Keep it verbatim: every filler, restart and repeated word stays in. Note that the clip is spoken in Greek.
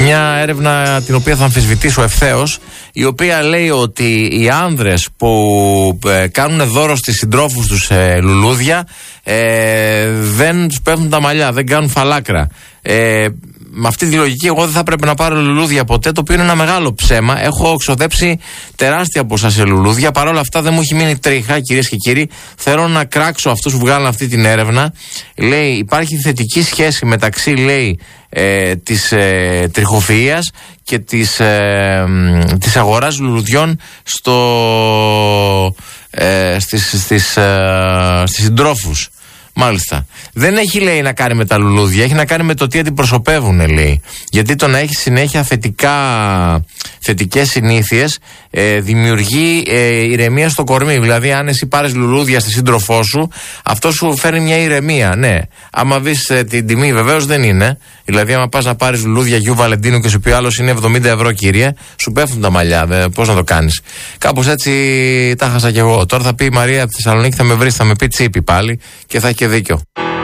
μια έρευνα την οποία θα αμφισβητήσω ευθέως, η οποία λέει ότι οι άνδρες που ε, κάνουν δώρο στις συντρόφους τους ε, λουλούδια ε, δεν τους πέφτουν τα μαλλιά, δεν κάνουν φαλάκρα. Ε, με αυτή τη λογική εγώ δεν θα πρέπει να πάρω λουλούδια ποτέ, το οποίο είναι ένα μεγάλο ψέμα. Έχω ξοδέψει τεράστια ποσά σε λουλούδια, παρόλα αυτά δεν μου έχει μείνει τρίχα, κυρίες και κύριοι. Θέλω να κράξω αυτούς που βγάλουν αυτή την έρευνα. Λέει υπάρχει θετική σχέση μεταξύ, λέει, ε, της ε, τριχοφυΐας και της, ε, της αγοράς λουλουδιών στο, ε, στις, στις, ε, στις συντρόφους. Μάλιστα. Δεν έχει, λέει, να κάνει με τα λουλούδια, έχει να κάνει με το τι αντιπροσωπεύουν, λέει. Γιατί το να έχει συνέχεια θετικά, θετικές συνήθειες ε, δημιουργεί ε, ηρεμία στο κορμί. Δηλαδή, αν εσύ πάρεις λουλούδια στη σύντροφό σου, αυτό σου φέρνει μια ηρεμία. Ναι. Άμα δεις ε, την τιμή, βεβαίως δεν είναι. Δηλαδή, άμα πας να πάρεις λουλούδια Αγίου Βαλεντίνου και σου πει άλλος είναι εβδομήντα ευρώ, κύριε, σου πέφτουν τα μαλλιά. Ε, πώς να το κάνεις. Κάπως έτσι τα χάσα κι εγώ. Τώρα θα πει η Μαρία από τη Θεσσαλονίκη, θα με βρει, θα με πει τσίπη πάλι και θα έχει και δίκιο.